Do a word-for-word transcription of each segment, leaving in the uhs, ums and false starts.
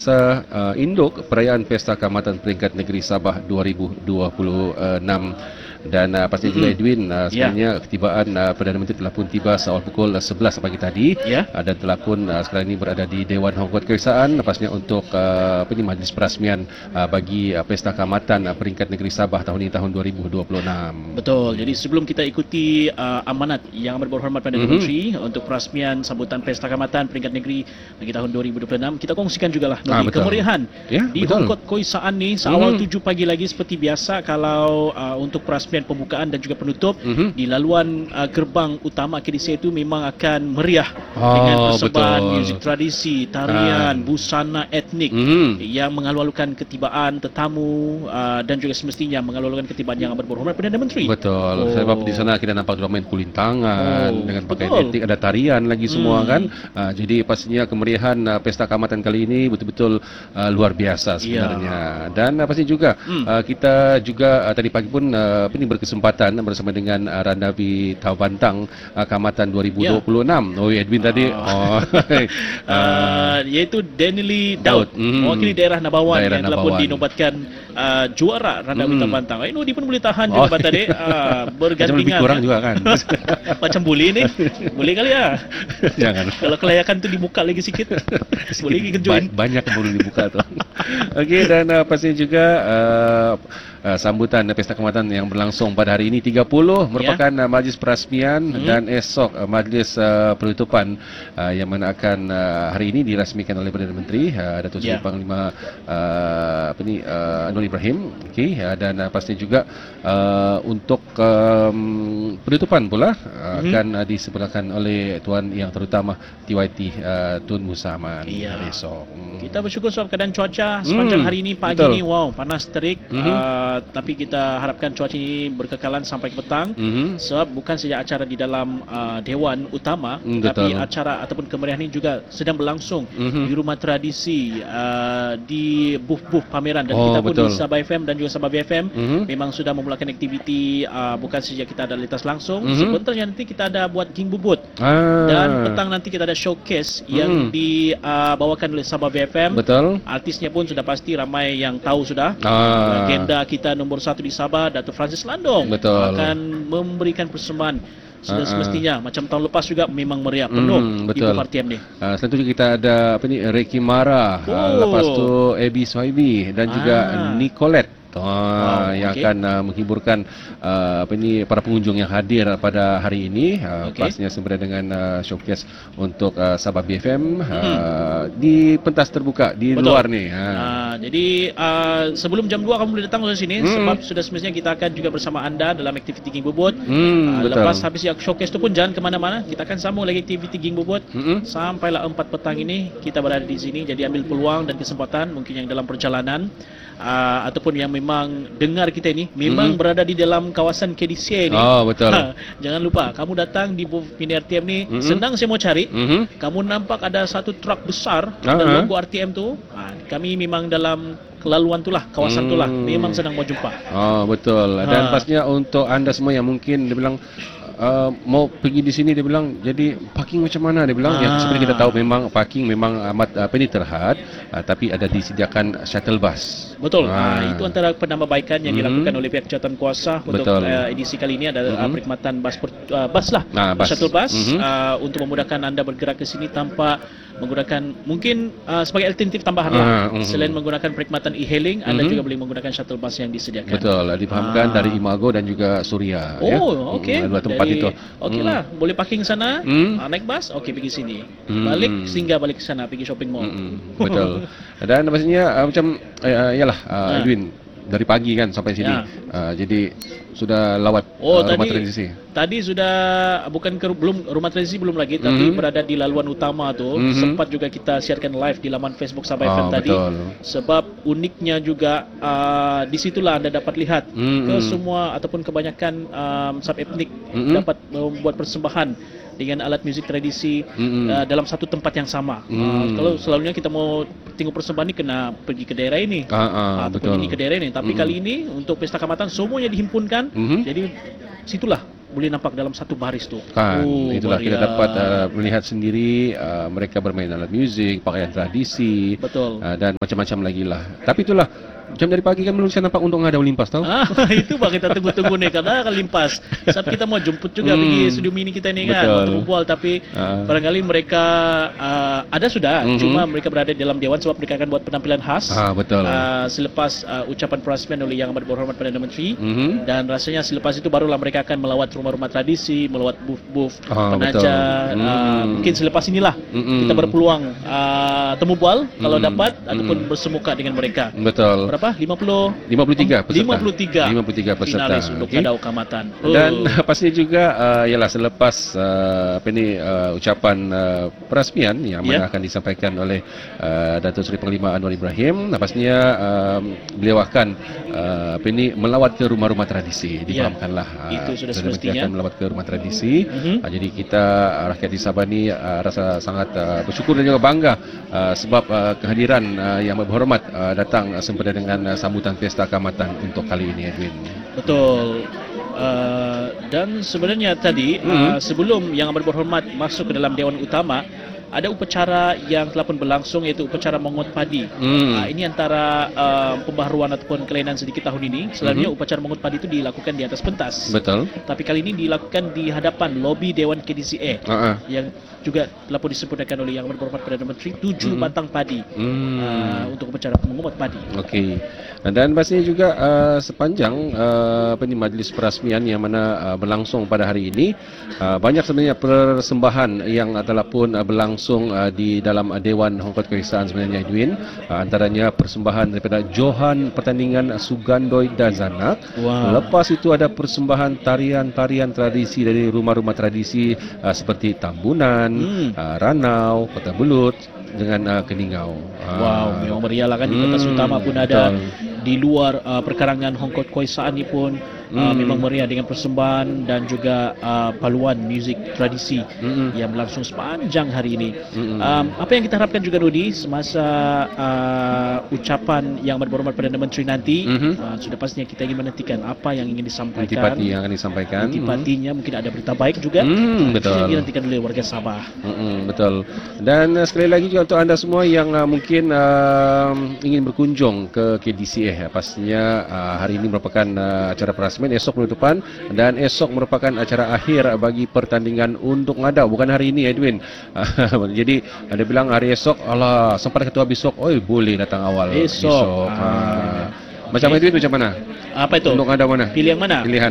masa uh, induk perayaan Pesta Kaamatan Peringkat Negeri Sabah dua ribu dua puluh enam. Dan uh, pasti juga Edwin, uh, sebenarnya yeah. ketibaan uh, Perdana Menteri telah pun tiba seawal pukul sebelas pagi tadi yeah. uh, dan telah pun uh, sekarang ini berada di Dewan Hormat Kereksaan pastinya untuk uh, apa ini majlis perasmian uh, bagi uh, Pesta Kaamatan uh, Peringkat Negeri Sabah tahun ini tahun dua ribu dua puluh enam. Betul. Jadi sebelum kita ikuti uh, amanat yang berhormat Perdana mm-hmm. Menteri untuk perasmian sambutan Pesta Kaamatan Peringkat Negeri bagi tahun dua ribu dua puluh enam, kita kongsikan jugalah ah, kemeriahan yeah, di Hongkot Koisaan ni seawal mm-hmm. tujuh pagi lagi seperti biasa. Kalau uh, untuk perasmian pembukaan dan juga penutup mm-hmm. di laluan uh, gerbang utama K D C itu memang akan meriah oh, dengan persembahan muzik tradisi, tarian, ah. busana etnik mm-hmm. yang mengalu-alukan ketibaan tetamu uh, dan juga semestinya mengalu-alukan ketibaan yang berhormat Perdana Menteri. Betul. Oh. Sebab di sana kita nampak orang main kulintangan oh, dengan pakaian etnik, ada tarian lagi semua mm. kan. Uh, jadi pastinya kemeriahan uh, Pesta Kaamatan kali ini betul-betul uh, luar biasa sebenarnya. Yeah. Dan uh, pasti juga mm. uh, kita juga uh, tadi pagi pun uh, ini berkesempatan bersama dengan uh, Randavi Tawantang uh, Kaamatan dua ribu dua puluh enam. Yeah. Oh, Edwin tadi oh. uh, uh, iaitu Denili Daud, mm. mewakili daerah Nabawan daerah yang telah Nabawan. pun dinobatkan uh, juara Randavi mm. Tawantang. Ini dia pun boleh tahan oh. jabatan dia uh, bergantian. Macam lebih kurang kan? juga kan. Macam boleh ni. Boleh kali ya. Jangan. Kalau kelayakan tu dibuka lagi sikit. Boleh pergi join. Ba- banyak yang boleh dibuka tu. Okey, dan uh, pasti juga uh, Uh, sambutan Pesta Kaamatan yang berlangsung pada hari ini tiga puluh merupakan yeah. uh, majlis perasmian mm-hmm. dan esok uh, majlis uh, penutupan uh, yang mana akan uh, hari ini dirasmikan oleh Perdana Menteri uh, Datuk Seri yeah. Panglima uh, apa ni uh, Anwar Ibrahim. Okey, uh, dan uh, pasti juga uh, untuk um, penutupan pula uh, mm-hmm. akan uh, disebutkan oleh Tuan Yang Terutama T Y T uh, Tun Musa Aman yeah. esok. Mm. Kita bersyukur sebab keadaan cuaca sepanjang mm. hari ini pagi Betul. ni wow panas terik. Mm-hmm. uh, Uh, tapi kita harapkan cuaca ini berkekalan sampai ke petang mm-hmm. sebab bukan saja acara di dalam uh, Dewan Utama mm, tapi betul. acara ataupun kemeriahan ini juga sedang berlangsung mm-hmm. di rumah tradisi uh, di booth-booth pameran dan oh, kita pun betul. di Sabah F M dan juga Sabah B F M mm-hmm. memang sudah memulakan aktiviti uh, bukan saja kita ada lintas langsung mm-hmm. sebenarnya nanti kita ada buat ging bubut ah. dan petang nanti kita ada showcase mm. yang dibawakan uh, oleh Sabah B F M. Betul. Artisnya pun sudah pasti ramai yang tahu sudah ah. legenda kita kita nombor satu di Sabah, Datuk Francis Landong Betul. akan memberikan persembahan sudah uh-uh. semestinya macam tahun lepas juga memang meriah penuh mm, di Bukar T M ni. Uh, selain itu kita ada apa ni Reiki Mara, oh. uh, lepas tu Abby Soibi dan ah. juga Nicolette. Oh, wow, yang okay. akan uh, menghiburkan uh, apa ini para pengunjung yang hadir pada hari ini uh, okay. pastinya sembari dengan uh, showcase untuk uh, Sabah B F M uh, hmm. di pentas terbuka di Betul. luar ni. Ha. Uh, jadi uh, sebelum jam dua kamu boleh datang ke sini hmm. sebab sudah semestinya kita akan juga bersama anda dalam aktiviti Ging Bubut. Hmm, uh, lepas habis showcase tu pun jangan ke mana-mana, kita akan sambung lagi aktiviti Ging Bubut hmm. sampailah empat petang ini kita berada di sini. Jadi ambil peluang dan kesempatan mungkin yang dalam perjalanan Uh, ataupun yang memang dengar kita ini memang mm-hmm. berada di dalam kawasan K D C ini. Oh, betul. Ha, jangan lupa kamu datang di mini R T M ni mm-hmm. senang saya mau cari. Mm-hmm. Kamu nampak ada satu truk besar uh-huh. dan logo R T M tu. Ha, kami memang dalam kelaluan itulah, kawasan itulah hmm. memang sedang mau jumpa. Oh, betul. Dan ha. pastinya untuk anda semua yang mungkin dia bilang Uh, mau pergi di sini, dia bilang jadi parking macam mana, dia bilang ah. yang seperti kita tahu memang parking memang amat apa ni terhad uh, tapi ada disediakan shuttle bus. Betul. Ah. Uh, itu antara penambahbaikan yang mm-hmm. dilakukan oleh pihak jawatan kuasa untuk uh, edisi kali ini ada mm-hmm. uh, perkhidmatan bus per, uh, bus lah nah, bus. shuttle bus mm-hmm. uh, untuk memudahkan anda bergerak ke sini tanpa menggunakan mungkin uh, sebagai alternatif tambahan lah. Uh, mm-hmm. Selain menggunakan perkhidmatan e-hailing, anda mm-hmm. juga boleh menggunakan shuttle bus yang disediakan. Betul. Difahamkan uh. dari Imago dan juga Suria. Oh, ya. okey. Mm, dua tempat dari, itu. Okeylah, hmm. boleh parking sana, hmm. naik bas, okey pergi sini. Hmm. Balik singgah balik ke sana, pergi shopping mall. Hmm. Betul. Dan pastinya uh, macam uh, yalah uh, ya. Edwin dari pagi kan sampai sini. Ya. Uh, jadi sudah lawat oh, uh, rumah tadi, tradisi. Tadi sudah bukan ke, belum rumah tradisi belum lagi, tapi mm-hmm. berada di laluan utama tu. Mm-hmm. Sempat juga kita siarkan live di laman Facebook Sabah oh, F M tadi. Betul. Sebab uniknya juga uh, di situlah anda dapat lihat mm-hmm. ke semua ataupun kebanyakan um, sub etnik mm-hmm. dapat membuat persembahan dengan alat muzik tradisi mm-hmm. uh, dalam satu tempat yang sama. Mm. Uh, kalau selalunya kita mau tengok persembahan ni kena pergi ke daerah ini, ah, ah, ataupun ini ke daerah ini. Tapi mm-hmm. kali ini untuk Pesta Kaamatan semuanya dihimpunkan. Mm-hmm. Jadi situlah boleh nampak dalam satu baris tu. Kan, oh, itulah Maria. kita dapat uh, melihat sendiri uh, mereka bermain alat muzik, pakaian tradisi. Betul. Uh, dan macam-macam lagi lah. Tapi itulah, jam dari pagi kan belum saya nampak untuk ngadau limpas tahu. Ah, itu bah kita tunggu-tunggu nih karena akan limpas. Sebab kita mau jemput juga hmm. pergi studio mini kita ni kan, Betul. untuk berbual tapi uh. barangkali mereka uh, ada sudah, mm-hmm. cuma mereka berada dalam dewan sebab mereka akan buat penampilan khas. Ah, betul. Uh, selepas uh, ucapan perasmian oleh Yang Amat Berhormat Perdana Menteri, mm-hmm. dan rasanya selepas itu barulah mereka akan melawat rumah-rumah tradisi, melawat booth-booth ah, penaja. Mm. Uh, mungkin selepas inilah mm-hmm. kita berpeluang uh, temu bual kalau mm. dapat ataupun mm. bersemuka dengan mereka. Betul. Berapa? lima puluh lima puluh tiga peserta. lima puluh tiga lima puluh tiga peserta. Finalis untuk okay. Ngadau Kamatan. Oh. Dan pastinya juga uh, ialah selepas uh, apa ni uh, ucapan uh, perasmian yang mana yeah. akan disampaikan oleh uh, Datuk Seri Panglima Anwar Ibrahim, nah, pastinya uh, beliau akan uh, apa ni melawat ke rumah-rumah tradisi. Difahamkanlah yeah. uh, itu sudah semestinya akan melawat ke rumah tradisi. Mm-hmm. Uh, jadi kita uh, rakyat di Sabah ni uh, rasa sangat uh, bersyukur dan juga bangga uh, sebab uh, kehadiran uh, Yang Berhormat uh, datang uh, sempena dengan uh, sambutan Pesta Kamatan untuk kali ini, Edwin. Betul. Uh, dan sebenarnya tadi hmm. uh, sebelum Yang Amat Berhormat masuk ke dalam Dewan Utama, ada upacara yang telah pun berlangsung iaitu upacara mengut padi. Hmm. Uh, ini antara uh, pembaharuan ataupun kelainan sedikit tahun ini. Selalunya hmm. upacara mengut padi itu dilakukan di atas pentas. Betul. Tapi kali ini dilakukan di hadapan lobi Dewan K D C A uh-huh. yang juga telah pun disempurnakan oleh Yang Amat Berhormat Perdana Menteri, tujuh hmm. batang padi hmm. uh, untuk upacara mengut padi. Okey. Dan pastinya juga uh, sepanjang uh, apa ni majlis perasmian yang mana uh, berlangsung pada hari ini, uh, banyak sebenarnya persembahan yang telah pun uh, berlangsung uh, di dalam uh, Dewan Hongkot Kebangsaan sebenarnya, Edwin. Uh, antaranya persembahan daripada Johan pertandingan Sugandoi dan Zanak. Wow. Lepas itu ada persembahan tarian-tarian tradisi dari rumah-rumah tradisi uh, seperti Tambunan, hmm. uh, Ranau, Kota Belut dengan uh, Keningau. Wow, memang meriah lah kan. Di pentas hmm, utama pun ada. Betul. Di luar uh, perkarangan Hongkot Kebangsaan ni pun uh, hmm. memang meriah dengan persembahan dan juga uh, paluan muzik tradisi hmm. yang berlangsung sepanjang hari ini. Hmm. Um, apa yang kita harapkan juga, Rudi, semasa uh, ucapan Yang Amat Berhormat Perdana Menteri nanti, hmm. uh, sudah pastinya kita ingin menantikan apa yang ingin disampaikan. Antipati yang akan disampaikan. Antipatinya hmm. mungkin ada berita baik juga. Hmm, betul. Yang dinantikan oleh warga Sabah. Hmm, betul. Dan uh, sekali lagi juga untuk anda semua yang uh, mungkin uh, ingin berkunjung ke K D C A, ya, pastinya uh, hari ini merupakan uh, acara perasmian, esok penutupan, dan esok merupakan acara akhir bagi pertandingan untuk ngadau. Bukan hari ini, Edwin. Uh, jadi ada bilang hari esok, alah sempat ketua besok, oi boleh datang awal esok. besok. Ah. Uh, macam Edwin macam mana? Apa itu? Untuk ngadau mana? Pilih yang mana? Pilihan.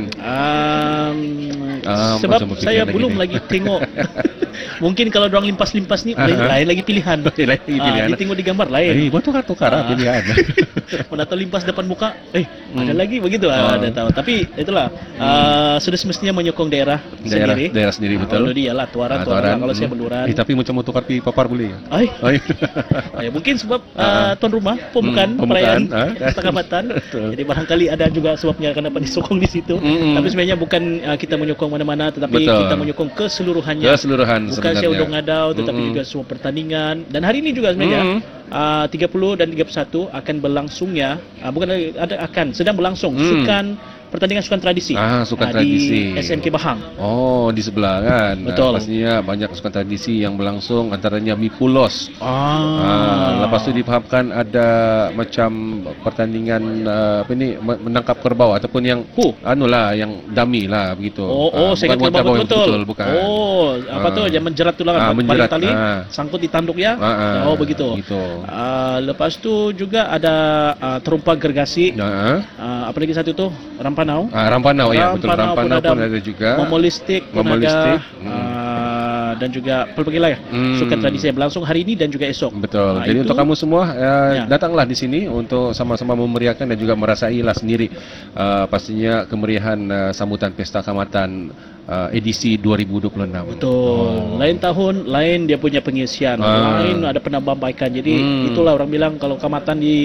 Um, uh, sebab saya lagi belum ni. lagi tengok. Mungkin kalau dorang limpas-limpas ni uh-huh. lain lagi pilihan. lain lagi pilihan. Ah, dia tengok di gambar lain. Eh, betul kan tukar ah. pilihan. Mana tahu limpas depan muka, eh hmm. ada lagi begitu ah, ada tahu. Tapi itulah hmm. uh, sudah semestinya menyokong daerah, daerah sendiri. Daerah sendiri ah, betul. Kalau dia lah tuaran, ah, tuaran, tuaran. Kalau hmm. saya beluran. Eh, tapi macam mau tukar pi papar boleh. Ai. Ai. Ya, mungkin sebab uh, tuan rumah pembukaan hmm, perayaan Pesta Kamatan. Jadi barangkali ada juga sebabnya kenapa disokong di situ. Hmm. Tapi sebenarnya bukan uh, kita menyokong mana-mana, tetapi betul. Kita menyokong keseluruhannya. Keseluruhan bukan sebenarnya. Saya untuk ngadau, tetapi mm-hmm. juga semua pertandingan. Dan hari ini juga sebenarnya mm-hmm. uh, tiga puluh dan tiga puluh satu akan berlangsungnya, uh, bukan ada akan sedang berlangsung mm. sukan pertandingan sukan tradisi. Ah, sukan uh, tradisi di S M K Bahang. Oh, di sebelah kan. Betul. Nah, pastinya banyak sukan tradisi yang berlangsung, antaranya Mipulos. Ah. Ah, lepas tu difahamkan ada macam pertandingan uh, apa ni menangkap kerbau ataupun yang huh. anulah yang dummy lah begitu. Oh, oh, ah, saya kata kerbau betul. betul bukan. Oh, apa ah. tu yang menjerat tu lah, ah, menjerat tali, ah. sangkut di tanduk ya. Ah, ah. Oh, begitu. Gitu. Ah, lepas tu juga ada uh, terumpa gergasi. Ah. Ah, apa lagi satu tu? Rampanau. Ah, Rampanau ya, betul. Rampanau pun ada juga. Momolistik pun ada. Hmm. Uh, dan juga pelbagai lah hmm. sukan tradisi yang berlangsung hari ini dan juga esok. Betul. Nah, jadi itu, untuk kamu semua uh, ya. datanglah di sini untuk sama-sama memeriahkan dan juga merasailah sendiri uh, pastinya kemeriahan uh, sambutan Pesta Kamatan uh, edisi dua ribu dua puluh enam. Betul. Oh. Lain tahun, lain dia punya pengisian, ah. lain ada penambambaikan. Jadi hmm. itulah orang bilang kalau kamatan di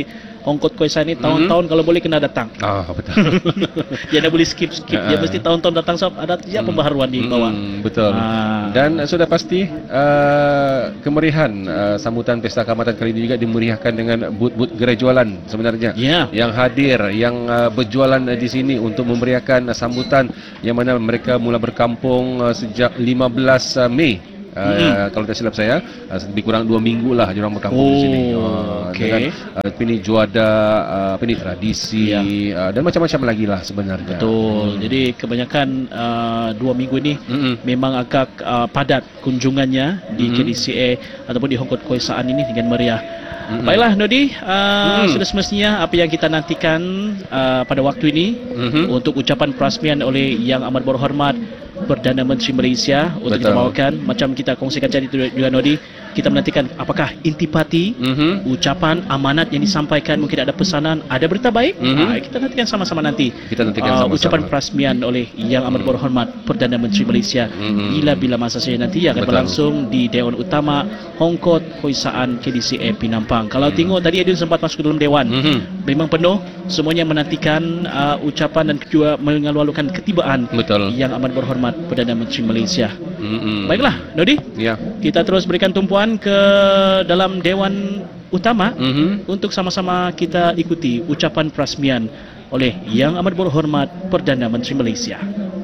Hongkot Khoisan ni tahun-tahun kalau boleh kena datang. Ah, betul. Dia dah boleh skip-skip. Dia mesti tahun-tahun datang sebab ada tiap pembaharuan di bawah. Hmm, betul. Ah. Dan uh, sudah pasti uh, kemeriahan uh, sambutan Pesta Kaamatan kali ini juga dimeriahkan dengan booth-booth gerai jualan sebenarnya. Ya. Yang hadir, yang uh, berjualan uh, di sini untuk memberiakan uh, sambutan yang mana mereka mula berkampung uh, sejak lima belas Mei. Uh, mm-hmm. Kalau tak silap saya, uh, lebih kurang dua minggu lah diorang berkampung oh, di sini. Uh, okay. Dengan uh, ini juada, uh, ini tradisi, yeah. uh, dan macam-macam lagi lah sebenarnya. Betul. Hmm. Jadi kebanyakan uh, dua minggu ini mm-hmm. memang agak uh, padat kunjungannya di mm-hmm. K D C A ataupun di Hongkot Khoisan ini dengan meriah. Mm-hmm. Baiklah Nodi, uh, mm-hmm. sudah semestinya apa yang kita nantikan uh, pada waktu ini mm-hmm. untuk ucapan perasmian oleh Yang Amat Berhormat Perdana Menteri Malaysia untuk Betul. Kita bawakan. Macam kita kongsikan tadi juga Nodi, kita menantikan apakah intipati, mm-hmm. ucapan, amanat yang disampaikan, mungkin ada pesanan, ada berita baik. Mm-hmm. uh, Kita nantikan sama-sama nanti kita nantikan uh, sama-sama. ucapan perasmian oleh Yang Amat Berhormat Perdana Menteri Malaysia mm-hmm. bila-bila masa saya nanti akan Betul. Berlangsung di Dewan Utama Hongkot Khoisan K D C A Penampang. Kalau mm-hmm. tengok tadi Adil sempat masuk ke dalam Dewan, mm-hmm. memang penuh, semuanya menantikan uh, ucapan dan juga mengalu-alukan ketibaan Betul. Yang Amat Berhormat Perdana Menteri Malaysia. Mm-hmm. Baiklah Nodi, ya. Kita terus berikan tumpuan ke dalam Dewan Utama mm-hmm. untuk sama-sama kita ikuti ucapan perasmian oleh Yang Amat Berhormat Perdana Menteri Malaysia.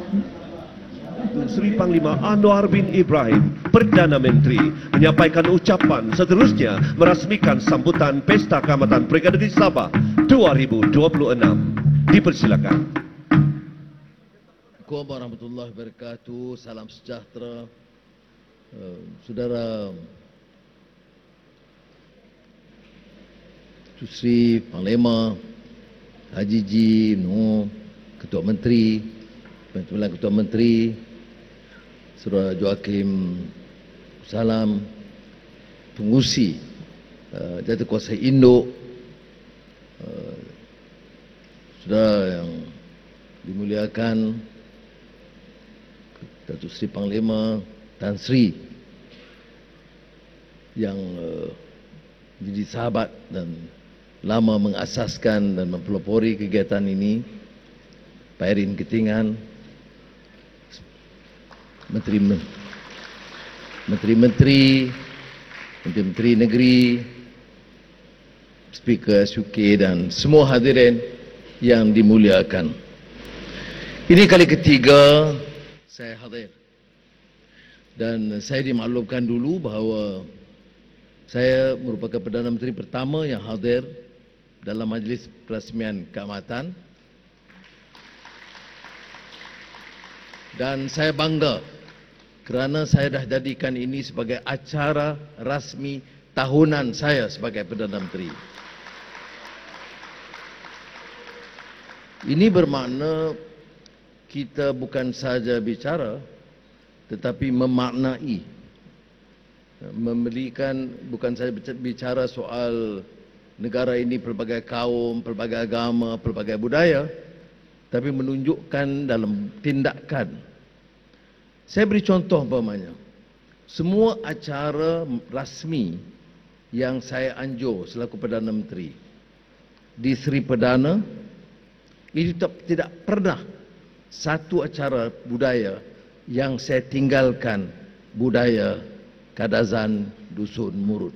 Sri Panglima Anwar bin Ibrahim, Perdana Menteri, menyampaikan ucapan, seterusnya merasmikan sambutan Pesta Kaamatan Brigade di Sabah dua ribu dua puluh enam. Dipersilakan. Assalamualaikum warahmatullahi wabarakatuh. Salam sejahtera. Uh, Saudara Datuk Seri Panglima Haji G. Noh, Ketua Menteri, Pimpinan Ketua Menteri, Saudara Joakim Salam, Pengurusi uh, Jatuhkuasa Induk, uh, saudara yang dimuliakan Datuk Seri Panglima Tan Sri yang uh, jadi sahabat dan lama mengasaskan dan mempelopori kegiatan ini, Pak Erin Ketingan, Menteri Menteri-Menteri, Menteri Negeri, Speaker S U K dan semua hadirin yang dimuliakan. Ini kali ketiga saya hadir. Dan saya dimaklumkan dulu bahawa saya merupakan Perdana Menteri pertama yang hadir dalam majlis perasmian keamatan. Dan saya bangga kerana saya dah jadikan ini sebagai acara rasmi tahunan saya sebagai Perdana Menteri. Ini bermakna kita bukan saja bicara tetapi memaknai, memberikan, bukan saja bicara soal negara ini pelbagai kaum, pelbagai agama, pelbagai budaya, tapi menunjukkan dalam tindakan. Saya beri contoh umpamanya, semua acara rasmi yang saya anjur selaku Perdana Menteri di Seri Perdana, itu tidak pernah satu acara budaya yang saya tinggalkan budaya Kadazan Dusun Murut.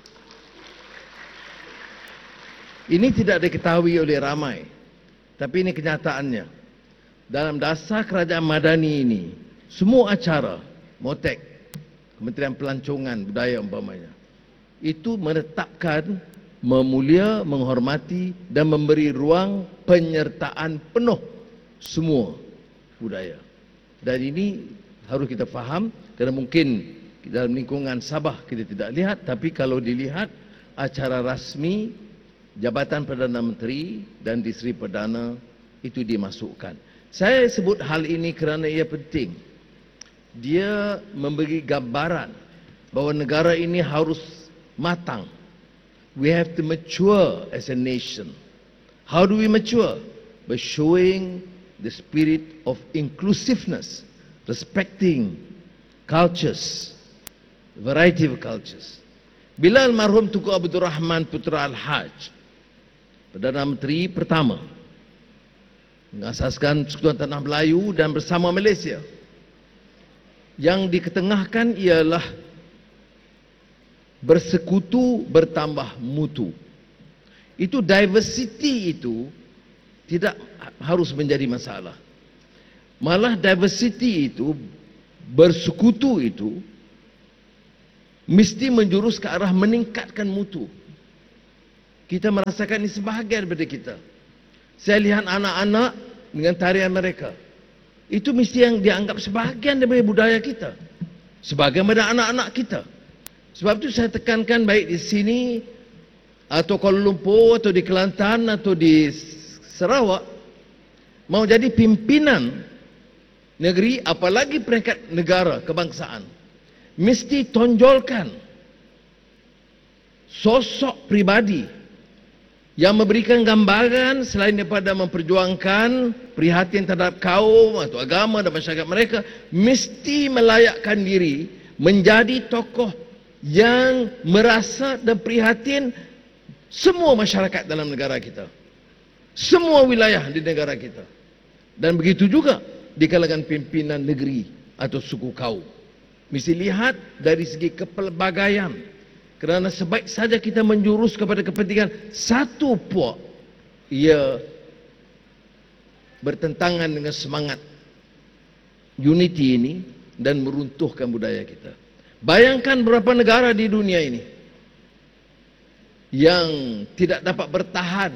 Ini tidak diketahui oleh ramai, tapi ini kenyataannya. Dalam dasar kerajaan Madani ini, semua acara Motek, Kementerian Pelancongan Budaya umpamanya, itu menetapkan, memulia, menghormati dan memberi ruang penyertaan penuh semua budaya. Dan ini harus kita faham, kerana mungkin dalam lingkungan Sabah kita tidak lihat, tapi kalau dilihat acara rasmi Jabatan Perdana Menteri dan di Seri Perdana itu dimasukkan. Saya sebut hal ini kerana ia penting. Dia memberi gambaran bahawa negara ini harus matang. We have to mature as a nation. How do we mature? By showing the spirit of inclusiveness, respecting cultures, variety of cultures. Bila almarhum Tunku Abdul Rahman Putra Al-Haj Perdana Menteri pertama mengasaskan Persekutuan Tanah Melayu dan bersama Malaysia. Yang diketengahkan ialah bersekutu bertambah mutu. Itu diversity itu tidak harus menjadi masalah. Malah diversity itu, bersekutu itu mesti menjurus ke arah meningkatkan mutu. Kita merasakan ini sebahagian daripada kita. Saya lihat anak-anak dengan tarian mereka. Itu mesti yang dianggap sebahagian daripada budaya kita. Sebagaimana anak-anak kita. Sebab itu saya tekankan baik di sini atau Kuala Lumpur atau di Kelantan atau di Sarawak, mau jadi pimpinan negeri apalagi peringkat negara kebangsaan, mesti tonjolkan sosok pribadi yang memberikan gambaran selain daripada memperjuangkan prihatin terhadap kaum atau agama dan masyarakat mereka, mesti melayakkan diri menjadi tokoh yang merasa dan prihatin semua masyarakat dalam negara kita, semua wilayah di negara kita, dan begitu juga di kalangan pimpinan negeri atau suku kaum. Mesti lihat dari segi kepelbagaian. Kerana sebaik saja kita menjurus kepada kepentingan satu puak, ia bertentangan dengan semangat unity ini dan meruntuhkan budaya kita. Bayangkan beberapa negara di dunia ini yang tidak dapat bertahan.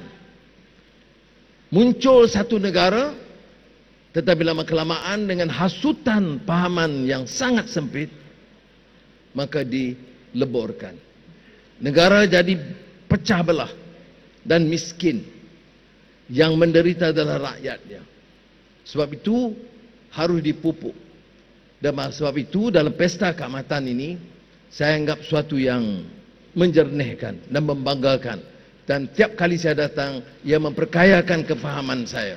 Muncul satu negara, tetapi lama-kelamaan dengan hasutan pahaman yang sangat sempit, maka dileburkan. Negara jadi pecah belah dan miskin. Yang menderita adalah rakyatnya. Sebab itu harus dipupuk. Dan sebab itu dalam pesta keamatan ini, saya anggap suatu yang menjernihkan dan membanggakan. Dan tiap kali saya datang, ia memperkayakan kefahaman saya.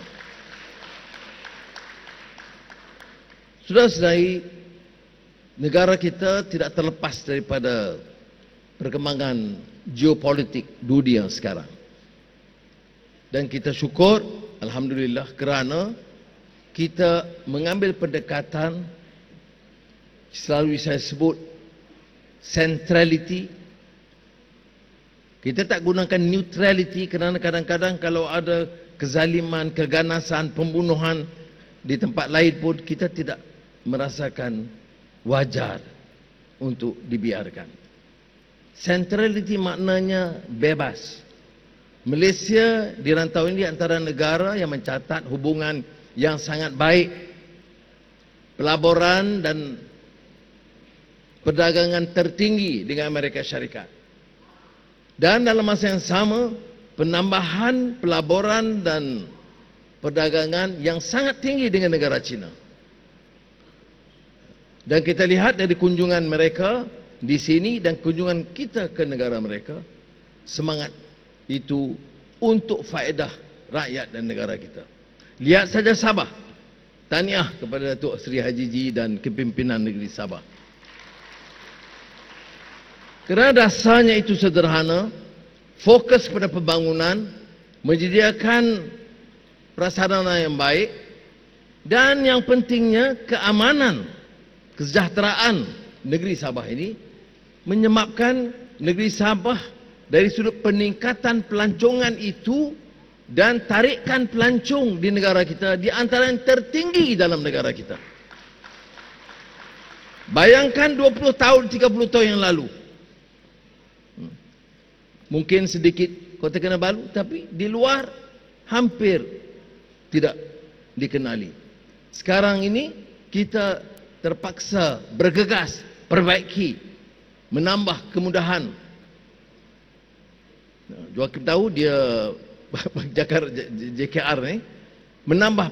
Saudara-saudari, negara kita tidak terlepas daripada perkembangan geopolitik dunia sekarang. Dan kita syukur, alhamdulillah, kerana kita mengambil pendekatan, selalu saya sebut centrality. Kita tak gunakan neutrality kerana kadang-kadang kalau ada kezaliman, keganasan, pembunuhan di tempat lain pun kita tidak merasakan wajar untuk dibiarkan. Centrality maknanya bebas. Malaysia di rantau ini antara negara yang mencatat hubungan yang sangat baik, pelaburan dan perdagangan tertinggi dengan Amerika Syarikat. Dan dalam masa yang sama, penambahan pelaburan dan perdagangan yang sangat tinggi dengan negara China. Dan kita lihat dari kunjungan mereka di sini dan kunjungan kita ke negara mereka, semangat itu untuk faedah rakyat dan negara kita. Lihat saja Sabah. Tahniah kepada Datuk Seri Haji Ji dan kepimpinan negeri Sabah. Kerana dasarnya itu sederhana, fokus pada pembangunan, menyediakan prasarana yang baik, dan yang pentingnya keamanan, kesejahteraan negeri Sabah ini, menyebabkan negeri Sabah dari sudut peningkatan pelancongan itu dan tarikan pelancong di negara kita di antara yang tertinggi dalam negara kita. Bayangkan dua puluh tahun, tiga puluh tahun yang lalu, mungkin sedikit Kota Kinabalu, tapi di luar hampir tidak dikenali. Sekarang ini kita terpaksa bergegas, perbaiki, menambah kemudahan. Joakim tahu dia Jakarta J K R ni menambah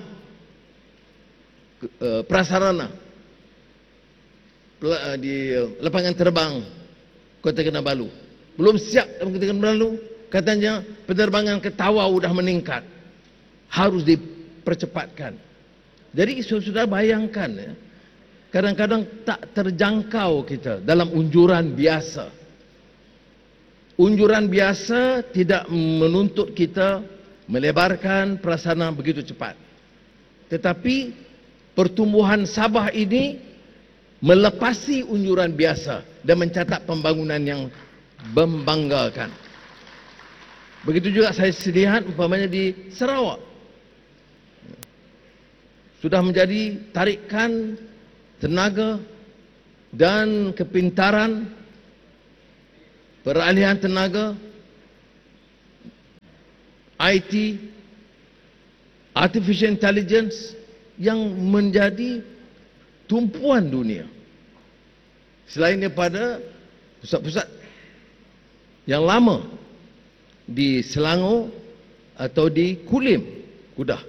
uh, prasarana di lapangan terbang Kota Kinabalu. Belum siap Kota Kinabalu, katanya penerbangan ke Tawau sudah meningkat, harus dipercepatkan. Jadi saudara bayangkan ya, kadang-kadang tak terjangkau kita dalam unjuran biasa. unjuran biasa tidak menuntut kita melebarkan prasarana begitu cepat. Tetapi pertumbuhan Sabah ini melepasi unjuran biasa dan mencatat pembangunan yang membanggakan. Begitu juga saya lihat umpamanya di Sarawak. Sudah menjadi tarikan tenaga dan kepintaran, peralihan tenaga, I T, Artificial Intelligence yang menjadi tumpuan dunia. Selain daripada pusat-pusat yang lama di Selangor atau di Kulim, Kudah.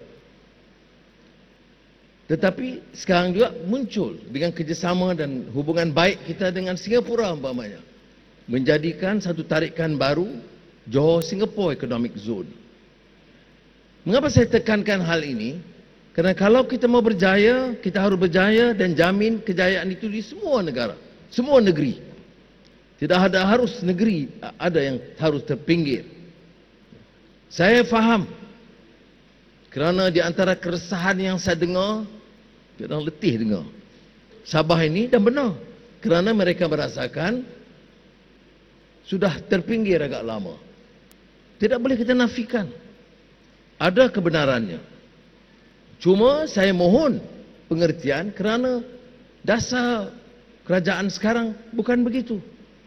Tetapi sekarang juga muncul dengan kerjasama dan hubungan baik kita dengan Singapura umpamanya, menjadikan satu tarikan baru Johor Singapore Economic Zone. Mengapa saya tekankan hal ini? Kerana kalau kita mau berjaya, kita harus berjaya dan jamin kejayaan itu di semua negara, semua negeri. Tidak ada harus negeri ada yang harus terpinggir. Saya faham kerana di antara keresahan yang saya dengar, orang letih dengar Sabah ini, dan benar, kerana mereka merasakan sudah terpinggir agak lama. Tidak boleh kita nafikan, ada kebenarannya. Cuma saya mohon pengertian kerana dasar kerajaan sekarang bukan begitu.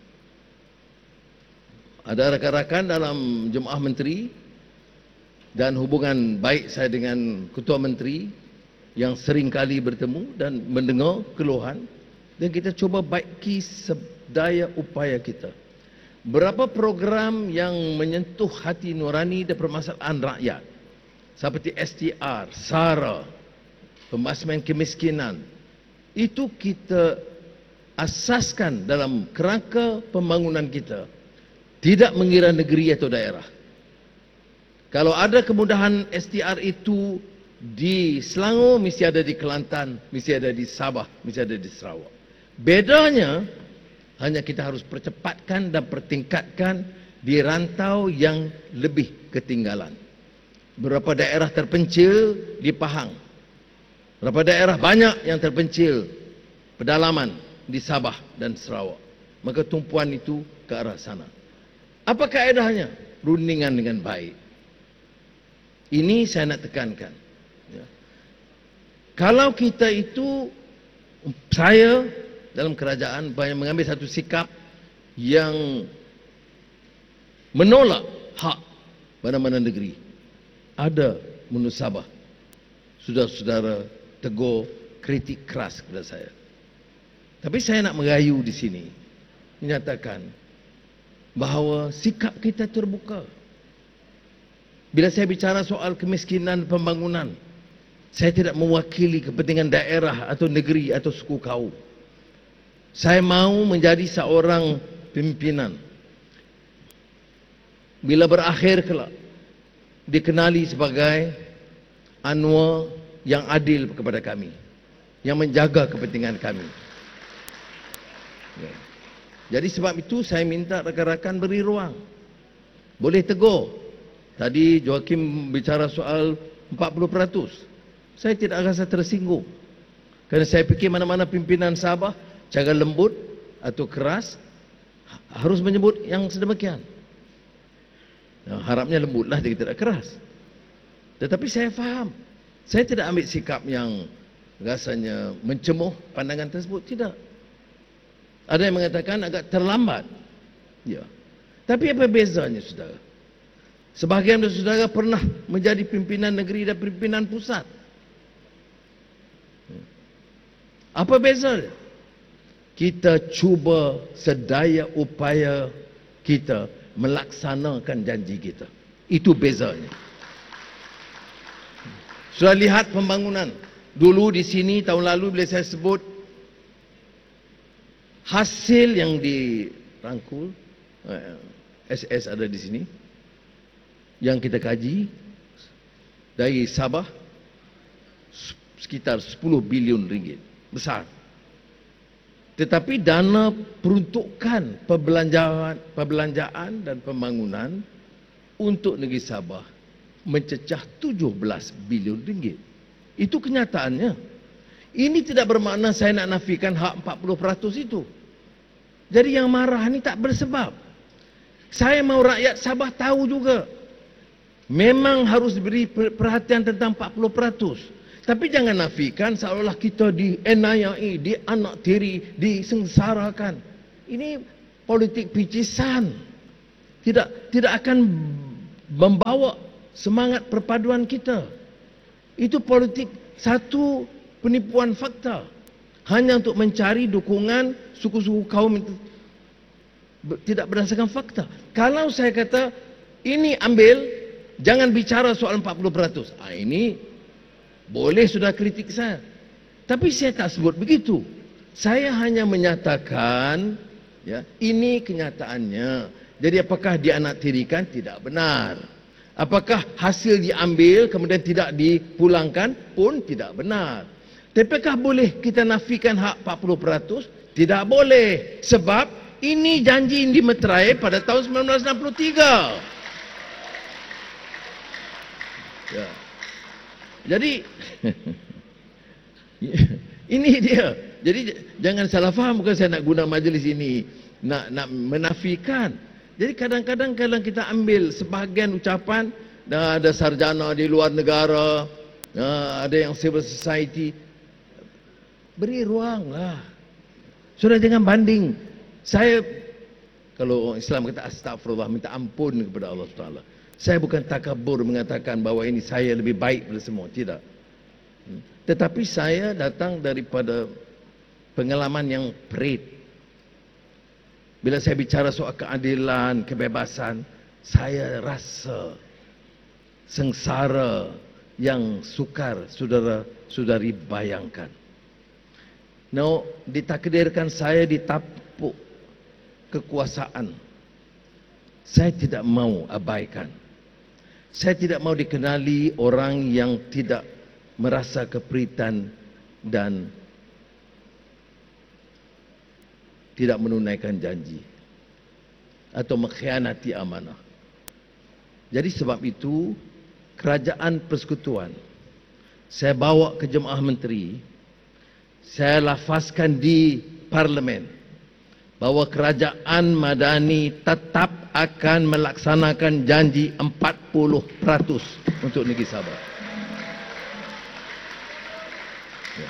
Ada rakan-rakan dalam Jemaah Menteri dan hubungan baik saya dengan Ketua Menteri yang sering kali bertemu dan mendengar keluhan, dan kita cuba baiki sedaya upaya kita. Berapa program yang menyentuh hati nurani dan permasalahan rakyat, seperti S T R, SARA, pembasmian kemiskinan, itu kita asaskan dalam kerangka pembangunan kita, tidak mengira negeri atau daerah. Kalau ada kemudahan S T R itu di Selangor, mesti ada di Kelantan, mesti ada di Sabah, mesti ada di Sarawak. Bedanya hanya kita harus percepatkan dan pertingkatkan di rantau yang lebih ketinggalan. Beberapa daerah terpencil di Pahang, beberapa daerah banyak yang terpencil pedalaman di Sabah dan Sarawak. Maka tumpuan itu ke arah sana. Apa kaedahnya? Rundingan dengan baik. Ini saya nak tekankan. Ya. Kalau kita itu, saya dalam kerajaan banyak mengambil satu sikap yang menolak hak mana-mana negeri. Ada menurut Sabah, saudara-saudara tegur, kritik keras kepada saya. Tapi saya nak merayu di sini, menyatakan bahawa sikap kita terbuka. Bila saya bicara soal kemiskinan pembangunan, saya tidak mewakili kepentingan daerah atau negeri atau suku kaum. Saya mahu menjadi seorang pimpinan. Bila berakhir kelak, dikenali sebagai Anwar yang adil kepada kami, yang menjaga kepentingan kami. Jadi sebab itu saya minta rakan-rakan beri ruang. Boleh tegur. Tadi Joakim bicara soal empat puluh peratus. Saya tidak rasa tersinggung. Kerana saya fikir mana-mana pimpinan Sabah, cara lembut atau keras, harus menyebut yang sedemikian. Nah, harapnya lembutlah, dia tidak keras. Tetapi saya faham. Saya tidak ambil sikap yang rasanya mencemuh pandangan tersebut. Tidak. Ada yang mengatakan agak terlambat. Ya. Tapi apa bezanya, saudara? Sebahagian dari saudara pernah menjadi pimpinan negeri dan pimpinan pusat. Apa bezanya? Kita cuba sedaya upaya kita melaksanakan janji kita. Itu bezanya. Sudah lihat pembangunan. Dulu di sini tahun lalu bila saya sebut hasil yang dirangkul, S S ada di sini, yang kita kaji dari Sabah sekitar sepuluh bilion ringgit. Besar. Tetapi dana peruntukan perbelanjaan, perbelanjaan dan pembangunan untuk negeri Sabah mencecah tujuh belas bilion ringgit. Itu kenyataannya. Ini tidak bermakna saya nak nafikan hak empat puluh peratus itu. Jadi yang marah ni tak bersebab. Saya mahu rakyat Sabah tahu juga. Memang harus beri perhatian tentang empat puluh peratus. Tapi jangan nafikan seolah-olah kita dianiayai, dianak tiri, disengsarakan. Ini politik picisan. Tidak tidak akan membawa semangat perpaduan kita. Itu politik satu penipuan fakta. Hanya untuk mencari dukungan suku-suku kaum itu tidak berdasarkan fakta. Kalau saya kata ini ambil, jangan bicara soal empat puluh peratus. Ah, ini boleh sudah kritik saya. Tapi saya tak sebut begitu. Saya hanya menyatakan ya, ini kenyataannya. Jadi apakah dianaktirikan? Tidak benar. Apakah hasil diambil kemudian tidak dipulangkan? Pun tidak benar. Tapi apakah boleh kita nafikan hak empat puluh peratus? Tidak boleh. Sebab ini janji yang dimeterai pada tahun sembilan belas enam puluh tiga. Ya. Jadi ini dia. Jadi jangan salah faham, bukan saya nak guna majlis ini nak nak menafikan. Jadi kadang-kadang kalau kita ambil sebahagian ucapan, ada sarjana di luar negara, ada yang civil society, beri ruang lah. Sudah jangan banding. Saya kalau orang Islam kata astagfirullah, minta ampun kepada Allah subhanahu wa taala. Saya bukan takabur mengatakan bahawa ini saya lebih baik daripada semua. Tidak. Tetapi saya datang daripada pengalaman yang perit. Bila saya bicara soal keadilan, kebebasan, saya rasa sengsara yang sukar saudara-saudari bayangkan. No, ditakdirkan saya ditapuk kekuasaan. Saya tidak mau abaikan. Saya tidak mau dikenali orang yang tidak merasa keperitan dan tidak menunaikan janji atau mengkhianati amanah. Jadi sebab itu kerajaan persekutuan saya bawa ke Jemaah Menteri, saya lafazkan di parlimen bahawa kerajaan Madani tetap akan melaksanakan janji empat puluh peratus untuk negeri Sabah. Ya.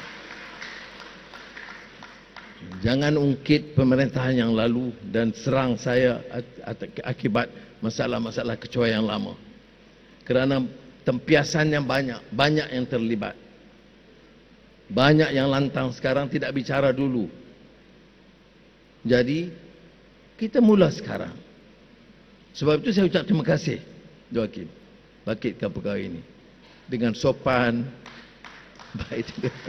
Jangan ungkit pemerintahan yang lalu dan serang saya akibat masalah-masalah kecoa yang lama. Kerana tempiasan yang banyak, banyak yang terlibat. Banyak yang lantang sekarang tidak bicara dulu. Jadi, kita mula sekarang. Sebab itu saya ucap terima kasih, Joakim, bangkitkan perkara ini. Dengan sopan, baik.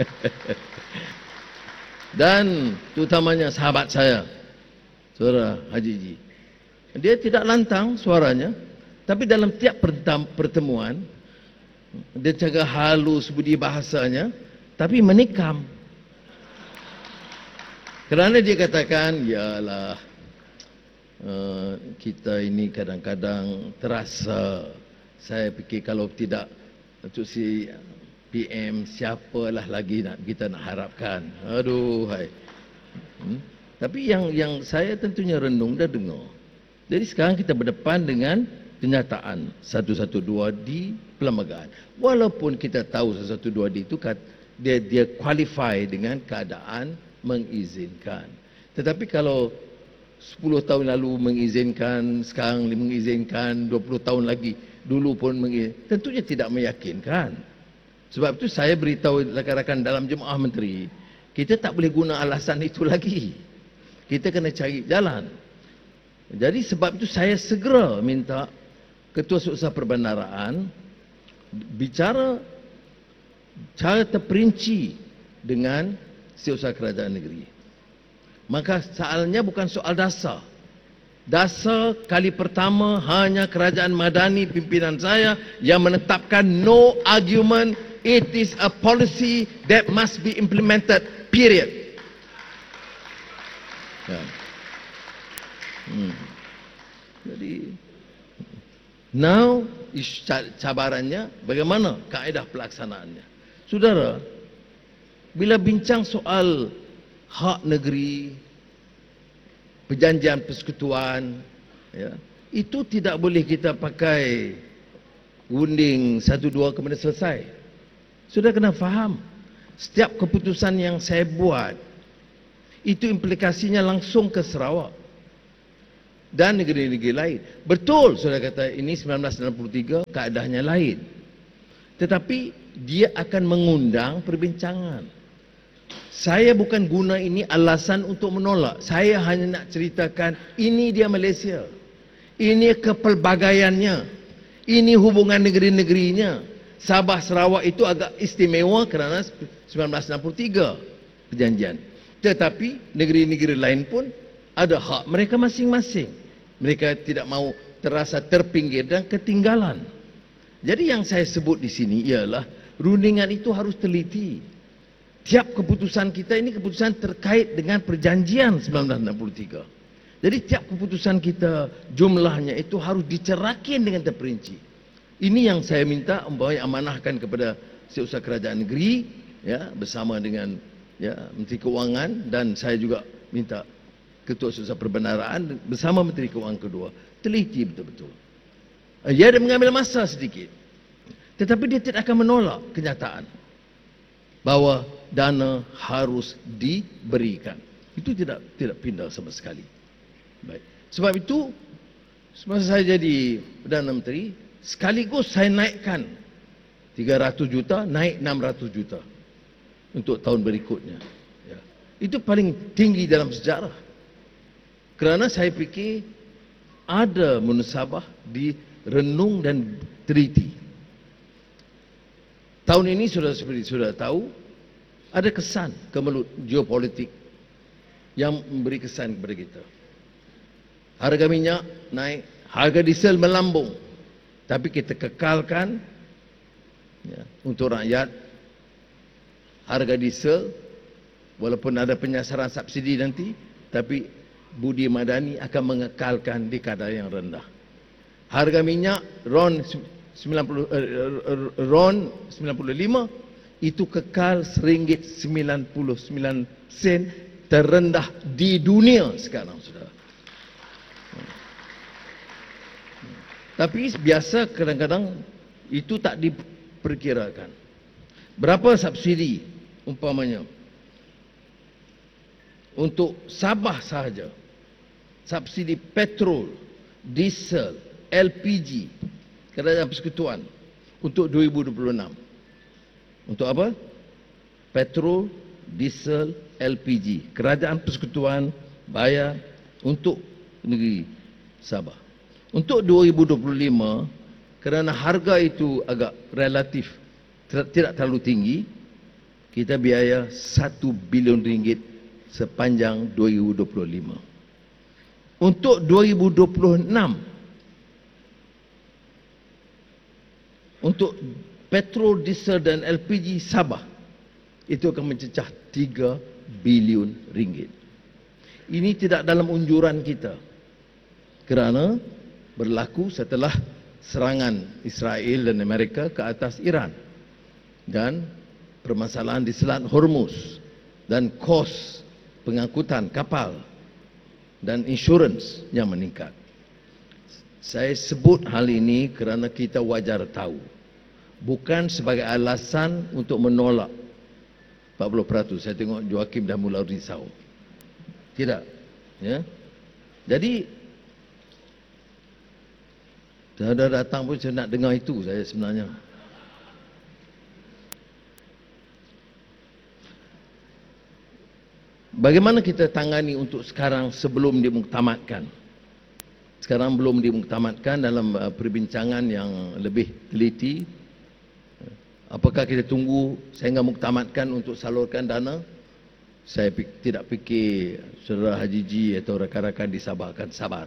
Dan terutamanya sahabat saya, Saudara Haji Ji. Dia tidak lantang suaranya, tapi dalam tiap pertemuan, dia jaga halus budi bahasanya, tapi menikam. Kerana dia katakan, yalah, uh, kita ini kadang-kadang terasa, saya fikir kalau tidak untuk si P M, siapalah lagi nak kita nak harapkan. Aduh, hai. Hmm? Tapi yang yang saya tentunya renung dan dengar. Jadi sekarang kita berdepan dengan kenyataan seratus dua belas di perlembagaan. Walaupun kita tahu seratus dua belas D itu dia dia qualify dengan keadaan mengizinkan. Tetapi kalau sepuluh tahun lalu mengizinkan, sekarang mengizinkan, dua puluh tahun lagi, dulu pun mengizinkan, tentunya tidak meyakinkan. Sebab itu saya beritahu rakan-rakan dalam Jemaah Menteri, kita tak boleh guna alasan itu lagi. Kita kena cari jalan. Jadi sebab itu saya segera minta Ketua Setiausaha Perbendaraan bicara cara terperinci dengan Setiausaha Kerajaan Negeri. Maka soalnya bukan soal dasar. Dasar kali pertama hanya Kerajaan Madani pimpinan saya yang menetapkan no argument, it is a policy that must be implemented, period. Ya. Hmm. Jadi, now isu cabarannya bagaimana kaedah pelaksanaannya. Saudara, bila bincang soal hak negeri, perjanjian persekutuan, ya, itu tidak boleh kita pakai gunting satu dua kemudian selesai. Sudah kena faham, setiap keputusan yang saya buat itu implikasinya langsung ke Sarawak dan negeri-negeri lain. Betul sudah kata ini sembilan belas enam puluh tiga keadaannya lain, tetapi dia akan mengundang perbincangan. Saya bukan guna ini alasan untuk menolak. Saya hanya nak ceritakan ini dia Malaysia, ini kepelbagaiannya, ini hubungan negeri-negerinya. Sabah Sarawak itu agak istimewa kerana sembilan belas enam puluh tiga perjanjian. Tetapi negeri-negeri lain pun ada hak mereka masing-masing. Mereka tidak mahu terasa terpinggir dan ketinggalan. Jadi yang saya sebut di sini ialah rundingan itu harus teliti. Tiap keputusan kita ini keputusan terkait dengan perjanjian sembilan belas enam puluh tiga. Jadi tiap keputusan kita jumlahnya itu harus dicerakin dengan terperinci. Ini yang saya minta umpamanya amanahkan kepada Setiausaha Kerajaan Negeri, ya, bersama dengan, ya, Menteri Keuangan, dan saya juga minta Ketua Setiausaha Perbendaraan bersama Menteri Keuangan kedua teliti betul-betul. Ia ada mengambil masa sedikit, tetapi dia tidak akan menolak kenyataan bahawa dana harus diberikan. Itu tidak tidak pindah sama sekali. Baik. Sebab itu semasa saya jadi Perdana Menteri, sekaligus saya naikkan tiga ratus juta, naik enam ratus juta untuk tahun berikutnya. Ya. Itu paling tinggi dalam sejarah. Kerana saya fikir ada munasabah direnung dan teliti. Tahun ini sudah seperti sudah tahu, ada kesan kemelut geopolitik yang memberi kesan kepada kita. Harga minyak naik, harga diesel melambung, tapi kita kekalkan, ya, untuk rakyat harga diesel, walaupun ada penyasaran subsidi nanti, tapi Budi Madani akan mengekalkan di kadar yang rendah. Harga minyak RON sembilan puluh, uh, RON sembilan puluh lima itu kekal seringgit sembilan puluh sembilan sen, terendah di dunia sekarang, saudara. Tapi biasa kadang-kadang itu tak diperkirakan. Berapa subsidi umpamanya untuk Sabah sahaja, subsidi petrol, diesel, L P G, Kerajaan Persekutuan untuk dua ribu dua puluh enam. Untuk apa? Petrol, diesel, L P G, Kerajaan Persekutuan bayar untuk negeri Sabah. Untuk dua ribu dua puluh lima, kerana harga itu agak relatif tidak terlalu tinggi, kita biaya satu bilion ringgit sepanjang dua ribu dua puluh lima. Untuk dua ribu dua puluh enam, untuk petrol, diesel dan L P G Sabah, itu akan mencecah tiga bilion ringgit. Ini tidak dalam unjuran kita, kerana berlaku setelah serangan Israel dan Amerika ke atas Iran dan permasalahan di Selat Hormuz dan kos pengangkutan kapal dan insurans yang meningkat. Saya sebut hal ini kerana kita wajar tahu, bukan sebagai alasan untuk menolak empat puluh peratus. Saya tengok Joakim dah mula risau. Tidak, ya. Jadi dah dah datang pun saya nak dengar itu saya sebenarnya. Bagaimana kita tangani untuk sekarang sebelum dimuktamadkan? Sekarang belum dimuktamadkan dalam uh, perbincangan yang lebih teliti. Apakah kita tunggu sehingga muktamadkan untuk salurkan dana? Saya pik- tidak fikir saudara Haji Ji atau rakan-rakan di Sabah akan sabar.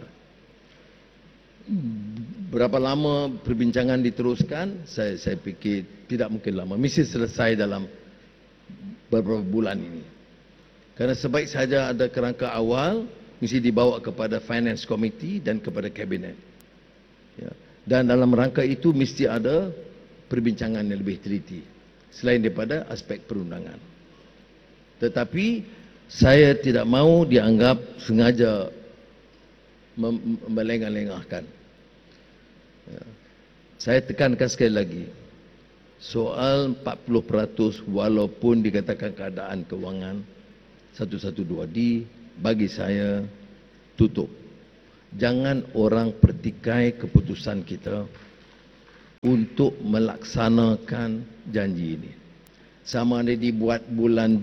Berapa lama perbincangan diteruskan, saya saya fikir tidak mungkin lama, mesti selesai dalam beberapa bulan ini. Kerana sebaik saja ada kerangka awal, mesti dibawa kepada Finance Committee dan kepada Kabinet. Ya. Dan dalam rangka itu mesti ada perbincangan yang lebih teliti, selain daripada aspek perundangan. Tetapi saya tidak mahu dianggap sengaja melengah-lengahkan. Ya. Saya tekankan sekali lagi, soal empat puluh peratus walaupun dikatakan keadaan kewangan seratus dua belas D, bagi saya tutup. Jangan orang pertikai keputusan kita untuk melaksanakan janji ini. Sama ada dibuat bulan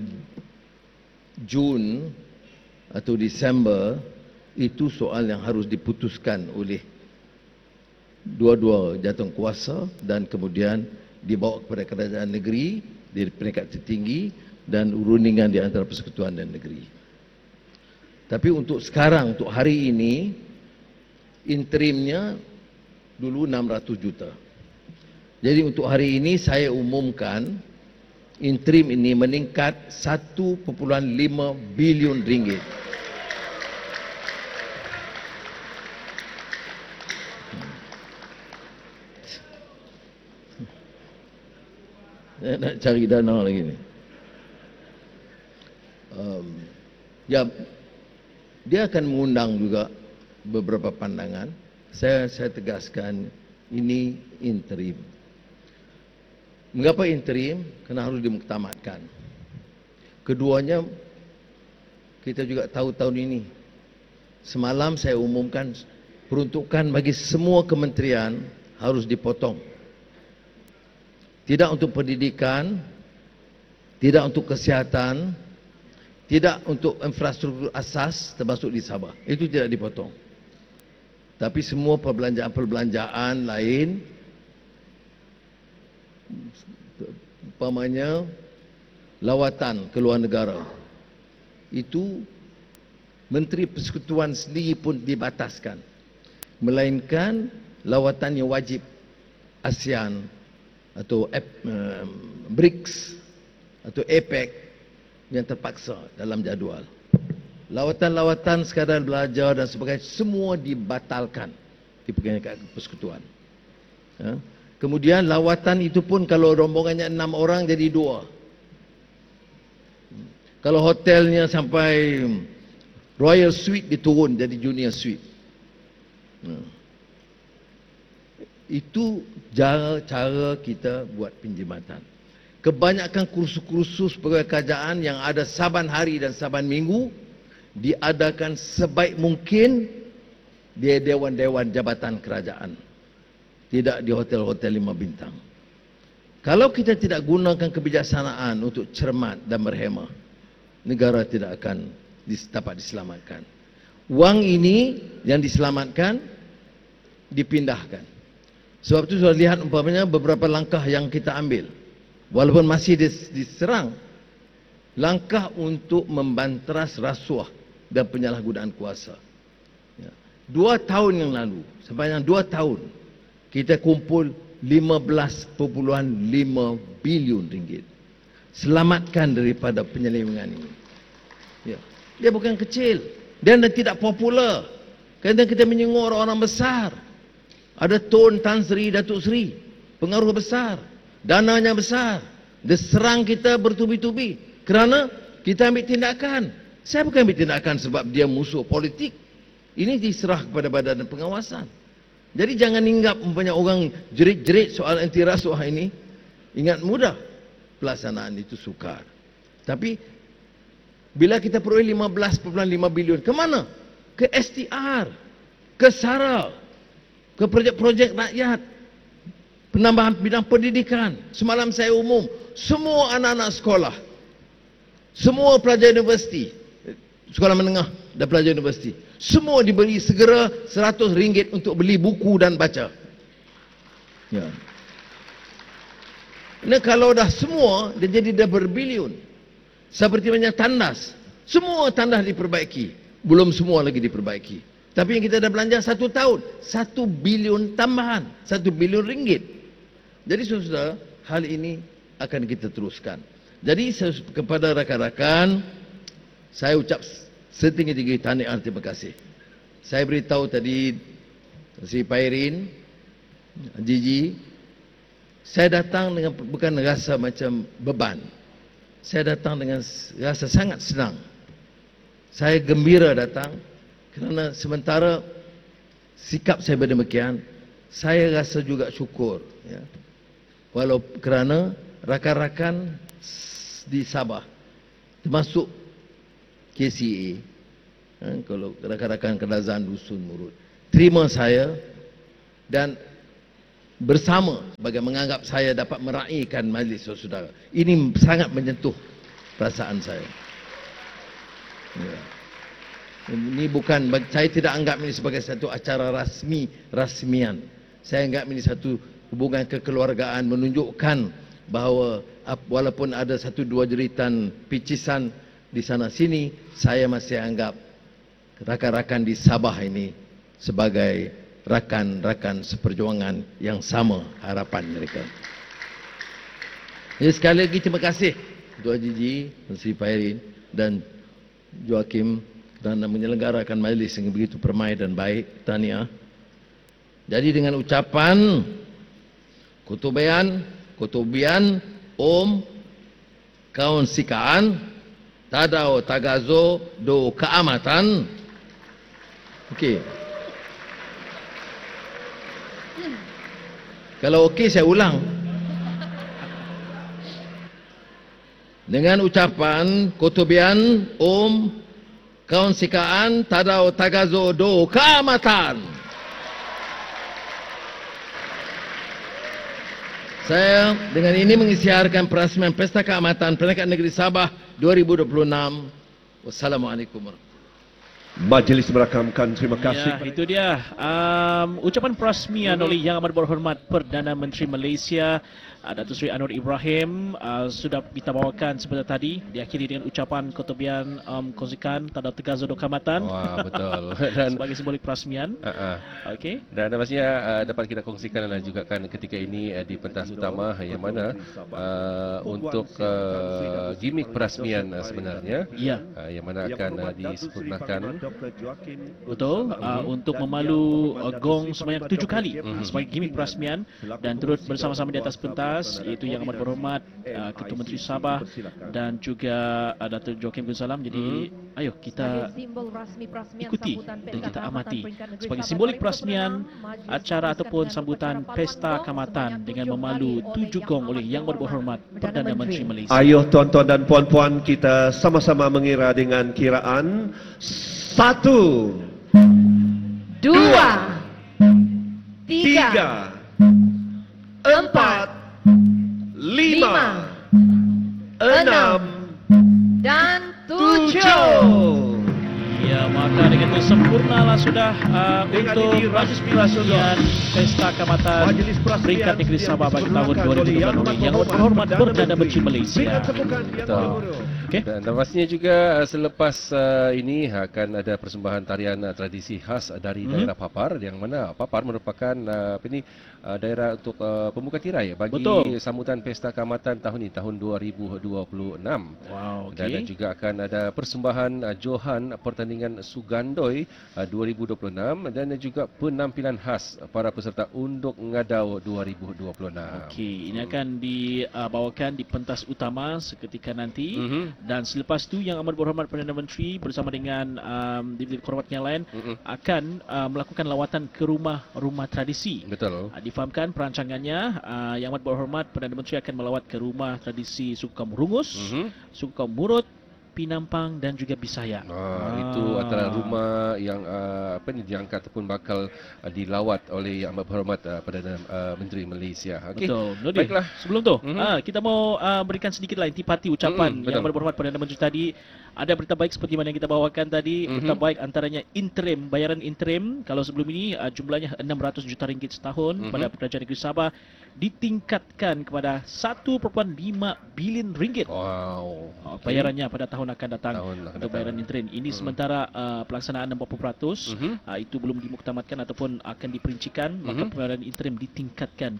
Jun atau Disember, itu soal yang harus diputuskan oleh dua-dua jatuh kuasa dan kemudian dibawa kepada kerajaan negeri di peringkat tertinggi dan rundingan di antara persekutuan dan negeri. Tapi untuk sekarang, untuk hari ini, interimnya dulu enam ratus juta. Jadi untuk hari ini saya umumkan interim ini meningkat satu perpuluhan lima bilion ringgit. Saya nak cari dana lagi ni. Um, ya, dia akan mengundang juga beberapa pandangan. Saya saya tegaskan ini interim. Mengapa interim? Kerana harus dimuktamadkan. Keduanya kita juga tahu tahun ini. Semalam saya umumkan peruntukan bagi semua kementerian harus dipotong. Tidak untuk pendidikan, tidak untuk kesihatan, tidak untuk infrastruktur asas termasuk di Sabah. Itu tidak dipotong. Tapi semua perbelanjaan-perbelanjaan lain, umpamanya lawatan ke luar negara, itu Menteri Persekutuan sendiri pun dibataskan. Melainkan lawatan yang wajib ASEAN atau uh, B R I C S atau APEC yang terpaksa dalam jadual. Lawatan-lawatan sekadar belajar dan sebagainya semua dibatalkan di peringkat persekutuan. Ya. Kemudian lawatan itu pun kalau rombongannya enam orang jadi dua. Kalau hotelnya sampai Royal Suite diturun jadi Junior Suite. Ya. Itu cara, cara kita buat penjimatan. Kebanyakan kursus-kursus pegawai kerajaan yang ada saban hari dan saban minggu diadakan sebaik mungkin di dewan-dewan jabatan kerajaan, tidak di hotel-hotel lima bintang. Kalau kita tidak gunakan kebijaksanaan untuk cermat dan berhemah, negara tidak akan dapat diselamatkan. Wang ini yang diselamatkan dipindahkan. Sebab itu sudah lihat umpamanya beberapa langkah yang kita ambil, walaupun masih diserang, langkah untuk membanteras rasuah dan penyalahgunaan kuasa. Ya. Dua tahun yang lalu, sepanjang dua tahun, kita kumpul lima belas perpuluhan lima bilion ringgit. Selamatkan daripada penyelewengan ini. Ya. Dia bukan kecil, dia tidak popular. Kadang kita menyinggung orang-orang besar. Ada Tun Tan Sri, Datuk Sri, pengaruh besar, dananya besar. Dia serang kita bertubi-tubi kerana kita ambil tindakan. Saya bukan ambil tindakan sebab dia musuh politik. Ini diserah kepada badan pengawasan. Jadi jangan hinggap umpamanya orang jerit-jerit soal anti rasuah ini. Ingat mudah, pelaksanaan itu sukar. Tapi bila kita peroleh lima belas perpuluhan lima bilion, ke mana? Ke S T R, ke SARA, ke projek-projek rakyat, penambahan bidang pendidikan. Semalam saya umum, semua anak-anak sekolah, semua pelajar universiti, sekolah menengah dan pelajar universiti, semua diberi segera seratus ringgit untuk beli buku dan baca. Ya. Nah, kalau dah semua, dia jadi dah berbilion. Seperti banyak tandas, semua tandas diperbaiki, belum semua lagi diperbaiki. Tapi yang kita dah belanja satu tahun, satu bilion tambahan, satu bilion ringgit. Jadi saudara, hal ini akan kita teruskan. Jadi kepada rakan-rakan, saya ucap setinggi-tinggi tahniah terima kasih. Saya beritahu tadi si Pairin, Gigi, saya datang dengan bukan rasa macam beban. Saya datang dengan rasa sangat senang. Saya gembira datang kerana sementara sikap saya berdemikian, saya rasa juga syukur. Ya. Walau kerana rakan-rakan di Sabah, termasuk K C A, ha, kalau rakan-rakan Kedazan Dusun Murut, terima saya dan bersama bagi menganggap saya dapat meraihkan majlis saudara. Ini sangat menyentuh perasaan saya. Ya. Ini bukan, saya tidak anggap ini sebagai satu acara rasmi, rasmian. Saya anggap ini satu hubungan kekeluargaan menunjukkan bahawa walaupun ada satu dua jeritan picisan di sana sini, saya masih anggap rakan-rakan di Sabah ini sebagai rakan-rakan seperjuangan yang sama harapan mereka. Jadi sekali lagi terima kasih Tuan Gigi, Sri Pairin dan Joakim kerana menyelenggarakan majlis yang begitu permai dan baik. Tahniah. Jadi dengan ucapan kutubian, kutubian, om, kaun sikaan, tadau tagazo do keamatan. Okey. Kalau okey saya ulang. Dengan ucapan kutubian, om, kaun sikaan, tadau tagazo do keamatan. Saya dengan ini mengisytiharkan perasmian Pesta Keamatan Peranakan Negeri Sabah dua ribu dua puluh enam. Wassalamualaikum warahmatullahi wabarakatuh. Majlis merakamkan, terima kasih. Ya, itu dia um, ucapan perasmian oleh Yang Amat Berhormat Perdana Menteri Malaysia Datuk Seri Anwar Ibrahim uh, sudah kita bawakan sebentar tadi, diakhiri dengan ucapan ketubian um, kongsikan tanda tegazo dokamatan. Wah, betul. Dan sebagai simbolik perasmian. Uh-uh. Okey. Dan pastinya uh, dapat kita kongsikan dan juga kan ketika ini uh, di pentas utama yang mana uh, untuk uh, gimik perasmian uh, sebenarnya. Ya. Uh, yang mana akan uh, disempurnakan. Betul. Uh, untuk memalu uh, gong sebanyak tujuh kali uh, sebagai gimik perasmian dan turut bersama-sama di atas pentas, iaitu Yang Amat Berhormat uh, Ketua Menteri Sabah dan juga uh, Datuk Joakim bin Salam. Jadi hmm. ayo kita ikuti dan kita amati sebagai simbolik perasmian acara ataupun sambutan Pesta Keamatan dengan memalu tujuh gong oleh Yang Amat Berhormat Perdana Menteri Malaysia. Ayuh tuan-tuan dan puan-puan, kita sama-sama mengira dengan kiraan satu, dua, tiga, tiga, empat, lima, enam, dan tujuh. tujuh. Ya, maka dengan itu sempurnalah sudah uh, Dengan untuk ini perasmian Pesta Keamatan Majlis perasmian Peringkat Negeri yang Sabah bagi tahun disempurnakan dua ribu dua puluh enam oleh Yang Amat Berhormat Perdana Menteri Malaysia. Berikan tepukan yang Betul. gemuruh. Okey. Dan, dan pastinya juga uh, selepas uh, ini akan ada persembahan tarian uh, tradisi khas dari Hmm. daerah Papar, yang mana Papar merupakan uh, apa ini uh, daerah untuk uh, pembuka tirai bagi Betul. sambutan Pesta Keamatan tahun ini, tahun dua ribu dua puluh enam. Wow, Dan okey. juga akan ada persembahan uh, Johan pertandingan Sugandoi uh, dua ribu dua puluh enam dan juga penampilan khas para peserta Unduk Ngadau dua ribu dua puluh enam. Okey, ini akan dibawakan di pentas utama seketika nanti. Mhm. Dan selepas tu Yang Amat Berhormat Perdana Menteri bersama dengan um, dididik kehormat yang lain Mhm. akan uh, melakukan lawatan ke rumah-rumah tradisi. Betul. Uh, difahamkan perancangannya, uh, Yang Amat Berhormat Perdana Menteri akan melawat ke rumah tradisi suku kaum Rungus, Mhm. suku kaum Murut, Pinampang dan juga Bisaya. Ah, itu antara rumah yang uh, apa ni diangkat ataupun bakal uh, dilawat oleh Yang Amat Berhormat uh, Perdana uh, Menteri Malaysia. Okey. Betul. Nordin, Baiklah. sebelum tu, Mhm. ah, kita mau ah, berikan sedikit lah intipati ucapan Mhm, Yang betul. Amat Berhormat Perdana Menteri tadi. Ada berita baik seperti mana yang kita bawakan tadi. Mhm. Berita baik antaranya interim, bayaran interim. Kalau sebelum ini ah, jumlahnya enam ratus juta ringgit setahun Mhm. pada Kerajaan Negeri Sabah, ditingkatkan kepada satu perpuluhan lima bilion ringgit. Wow. Ah, bayarannya pada tahun akan datang Tahun akan untuk datang. bayaran interim. Ini Mhm. sementara ah, pelaksanaan empat puluh peratus Mhm. ah, itu belum dimuktamadkan ataupun akan diperincikan, maka Mhm. bayaran interim ditingkatkan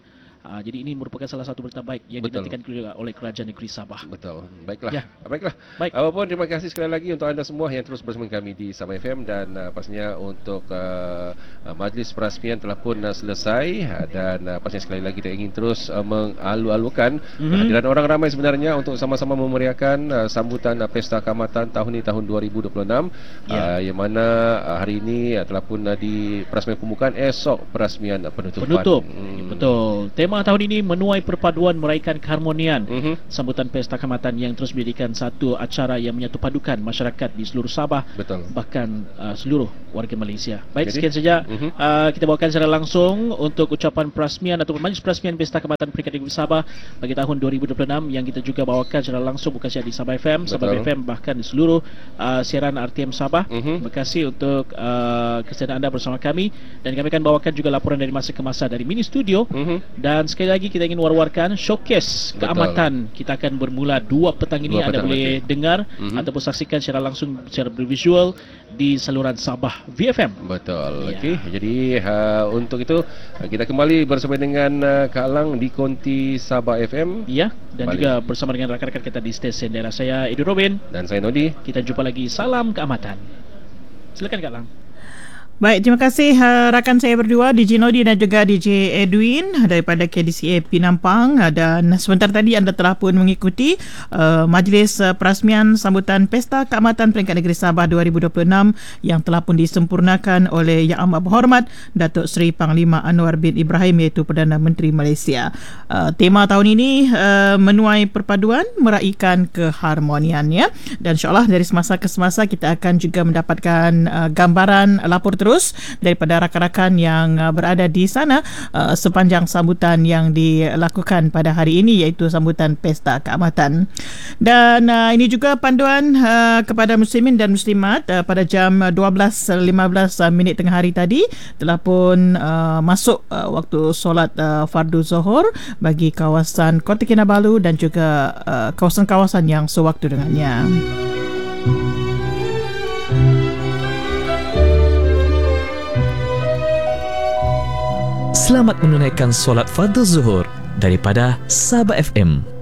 Uh, jadi ini merupakan salah satu berita baik yang Betul. dinantikan juga oleh Kerajaan Negeri Sabah. Betul. Baiklah. Ya. Baiklah. Baik. Apapun, terima kasih sekali lagi untuk anda semua yang terus bersama kami di Sabah F M, dan uh, pastinya untuk uh, uh, majlis perasmian telah pun uh, selesai, uh, dan uh, pastinya sekali lagi kita ingin terus uh, mengalu-alukan mm-hmm. kehadiran orang ramai sebenarnya untuk sama-sama memeriahkan uh, sambutan uh, Pesta Kaamatan tahun ini, tahun dua ribu dua puluh enam, ya. uh, yang mana uh, hari ini uh, telah pun uh, di perasmian pembukaan, esok perasmian uh, penutupan. Penutup. Hmm. Betul. Tema tahun ini menuai perpaduan meraihkan keharmonian. Mm-hmm. Sambutan Pesta Kaamatan yang terus menjadikan satu acara yang menyatu padukan masyarakat di seluruh Sabah. Betul. Bahkan uh, seluruh warga Malaysia. Baik, Jadi, sekian saja mm-hmm. uh, kita bawakan secara langsung untuk ucapan perasmian atau majlis perasmian Pesta Kaamatan Peringkat Negeri Sabah bagi tahun dua ribu dua puluh enam, yang kita juga bawakan secara langsung bukan sahaja di Sabah F M, Betul. Sabah F M, bahkan di seluruh uh, siaran R T M Sabah. Mm-hmm. Terima kasih untuk uh, kesediaan anda bersama kami, dan kami akan bawakan juga laporan dari masa ke masa dari mini studio. Mm-hmm. Dan sekali lagi kita ingin war-warkan showcase Betul. keamatan. Kita akan bermula dua petang ini. Dua Anda petang boleh nanti. dengar Mm-hmm. ataupun saksikan secara langsung secara bervisual di saluran Sabah V F M. Betul. Ya. Okey. Jadi uh, untuk itu uh, kita kembali bersama dengan uh, Kak Lang di Konti Sabah F M. Ya, dan Balik. juga bersama dengan rakan-rakan kita di stesen daerah. Saya Edu Robin. Dan saya Nodi. Kita jumpa lagi. Salam keamatan. Silakan Kak Lang. Baik, terima kasih uh, rakan saya berdua, D J Nodi dan juga D J Edwin daripada K D C A Pinampang. Dan sebentar tadi anda telah pun mengikuti uh, majlis uh, perasmian sambutan Pesta Kaamatan Peringkat Negeri Sabah dua ribu dua puluh enam yang telah pun disempurnakan oleh Yang Amat Berhormat Datuk Seri Panglima Anwar bin Ibrahim, iaitu Perdana Menteri Malaysia. Uh, tema tahun ini uh, menuai perpaduan meraihkan keharmonian, ya. Dan insyaAllah dari semasa ke semasa kita akan juga mendapatkan uh, gambaran lapor terus daripada rakan-rakan yang uh, berada di sana uh, sepanjang sambutan yang dilakukan pada hari ini, iaitu sambutan Pesta Kaamatan. Dan uh, ini juga panduan uh, kepada muslimin dan muslimat uh, pada jam dua belas lima belas uh, minit tengah hari tadi telah pun uh, masuk uh, waktu solat uh, fardu zuhur bagi kawasan Kota Kinabalu dan juga uh, kawasan-kawasan yang sewaktu dengannya. Selamat menunaikan solat fardu zuhur daripada Sabah F M.